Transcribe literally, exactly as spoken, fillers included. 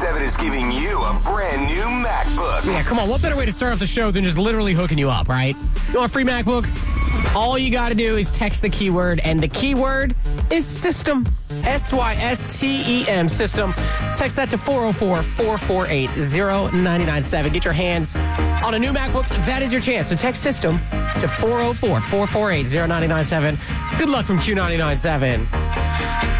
seven is giving you a brand new MacBook. Yeah, come on. What better way to start off the show than just literally hooking you up, right? You want a free MacBook? All you got to do is text the keyword, and the keyword is system. S Y S T E M, system. Text that to four oh four, four four eight, oh nine nine seven. Get your hands on a new MacBook. That is your chance. So text system to four oh four, four four eight, oh nine nine seven. Good luck from Q ninety-nine point seven.